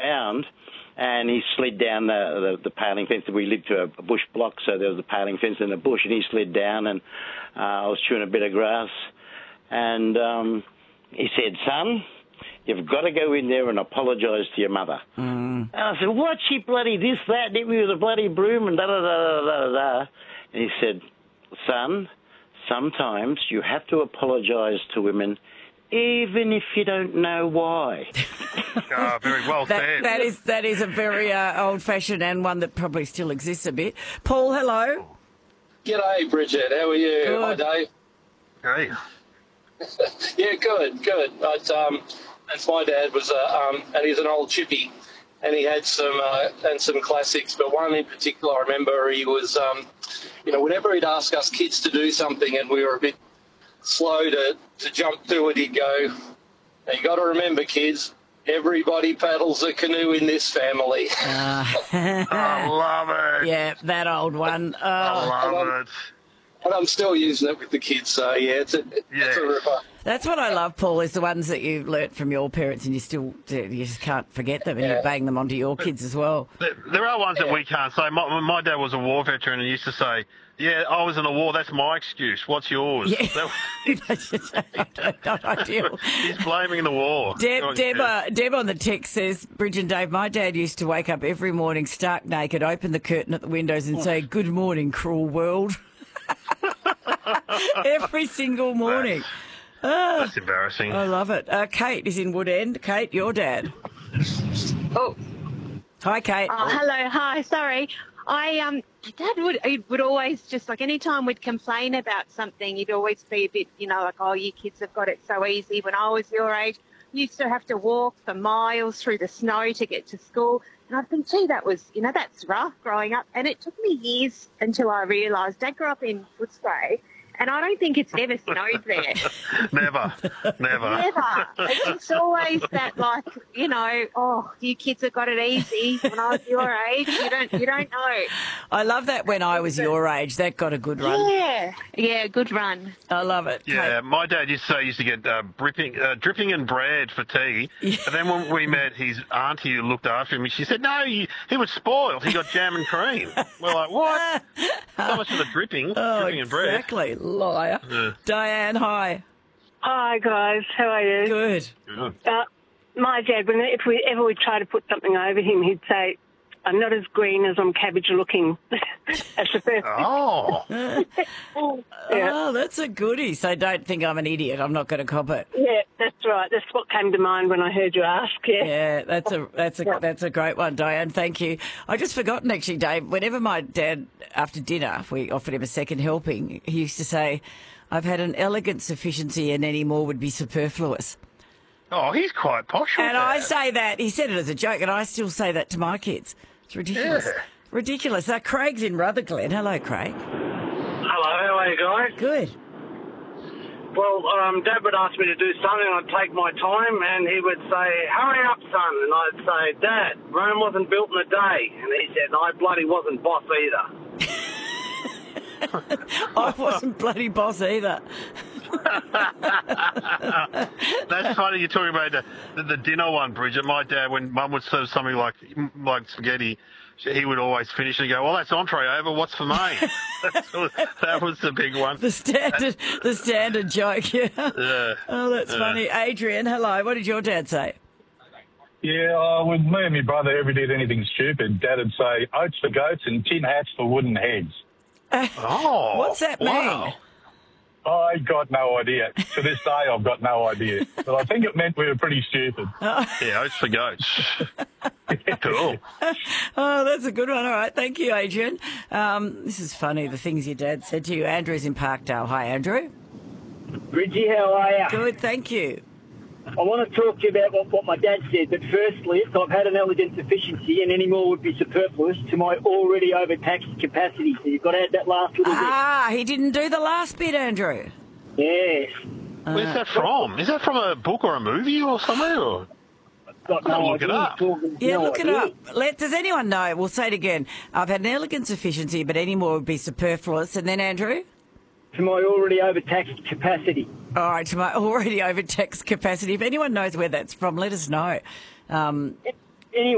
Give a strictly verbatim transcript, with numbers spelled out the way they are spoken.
around, and he slid down the, the, the paling fence. We lived to a, a bush block, so there was a paling fence in the bush, and he slid down, and uh, I was chewing a bit of grass, and um, he said, "Son, you've got to go in there and apologise to your mother." Mm. And I said, "What? She bloody this, that, hit me with a bloody broom and da-da-da-da-da-da." And he said, "Son, sometimes you have to apologise to women even if you don't know why." Oh, very well That, said. that is that is a very uh, old-fashioned and one that probably still exists a bit. Paul, hello. G'day, Bridget. How are you? Good. Hi, Dave. Hey. Yeah, good, good. But um, and my dad was a um, and he's an old chippy, and he had some uh, and some classics. But one in particular, I remember he was, um, you know, whenever he'd ask us kids to do something, and we were a bit slow to to jump to it, he'd go, "Now you got to remember, kids. Everybody paddles a canoe in this family." Uh, I love it. yeah, that old one. I Oh, love it. And I'm still using it with the kids, so yeah, it's a, it's Yes. a ripper. that's what I love, Paul, is the ones that you learnt from your parents and you still you just can't forget them and you Yeah. bang them onto your kids as well. There, there are ones that we can't say. My, my dad was a war veteran and used to say, "Yeah, I was in a war. That's my excuse. What's yours?" Yeah. That- Not ideal. he's blaming the war. Deb, Deb, uh, Deb on the text says, "Bridge and Dave, my dad used to wake up every morning stark naked, open the curtain at the windows and say, 'Good morning, cruel world.'" Every single morning. Ah, That's embarrassing. I love it. Uh, Kate is in Woodend. Kate, your dad. Oh, Hi, Kate. oh, hello, hi. Sorry, I um, Dad would he would always just like any time we'd complain about something, he'd always be a bit, you know, like, "Oh, you kids have got it so easy." When I was your age, you used to have to walk for miles through the snow to get to school, and I think, gee, that was, you know, that's rough growing up. And it took me years until I realised Dad grew up in Footscray. And I don't think it's ever snowed there. Never. Never. Never. It's just always that, like, you know, "Oh, you kids have got it easy." When I was your age, you don't, you don't know. I love that when I was your age. That got a good run. Yeah, yeah, good run. I love it. Yeah, my dad used to say he used to get uh, dripping, uh, dripping and bread for tea. Yeah. And then when we met his auntie who looked after him, she said, "No, he, he was spoiled. He got jam and cream." We're like, "What? So much for the dripping, Oh, dripping and bread." exactly. Liar. Yeah. Diane, hi. Hi guys, how are you? Good. Good. Uh, my dad, when if we ever would try to put something over him, he'd say, "I'm not as green as I'm cabbage looking." That's the first. Oh. Yeah. Oh, that's a goodie. So don't think I'm an idiot. I'm not going to cop it. Yeah, that's right. That's what came to mind when I heard you ask. Yeah. Yeah, that's a that's a Yeah. that's a great one, Diane. Thank you. I just forgotten actually, Dave. Whenever my dad, after dinner, if we offered him a second helping, he used to say, "I've had an elegant sufficiency, and any more would be superfluous." Oh, he's quite posh. with And I that. say that he said it as a joke, and I still say that to my kids. It's ridiculous. Yeah. Ridiculous. Uh, Craig's in Rutherglen. Hello, Craig. Hello, how are you guys? Good. Well, um, Dad would ask me to do something, I'd take my time, and he would say, "Hurry up, son." And I'd say, "Dad, Rome wasn't built in a day." And he said, "I bloody wasn't boss either." I wasn't bloody boss either. That's funny you're talking about the, the, the dinner one, Bridget. My dad, when Mum would serve something like like spaghetti, he would always finish and go, "Well, that's entree over. What's for main?" That's what- that was the big one. The standard, the standard joke. Yeah. Yeah. Oh, that's Yeah. funny. Adrian, hello. What did your dad say? Yeah, uh, with me and my brother ever did anything stupid, Dad would say oats for goats and tin hats for wooden heads. Oh, What's that mean? wow. I got no idea. To this day, I've got no idea. But I think it meant we were pretty stupid. Yeah, oats for goats. Cool. Oh, that's a good one. All right. Thank you, Adrian. Um, this is funny, the things your dad said to you. Andrew's in Parkdale. Hi, Andrew. Bridgie, how are you? Good, thank you. I want to talk to you about what, what my dad said, but firstly, if I've had an elegant sufficiency and any more would be superfluous to my already overtaxed capacity. So you've got to add that last little Ah, he didn't do the last bit, Andrew. bit. Yes. Where's that from? Is that from a book or a movie or somewhere? Or? Got I'll no look it idea. up. Talking- Yeah, no look it idea. up. Let, does anyone know? We'll say it again. I've had an elegant sufficiency, but any more would be superfluous. And then, Andrew? To my already overtaxed capacity. All right, to my already overtaxed capacity. If anyone knows where that's from, let us know. Um,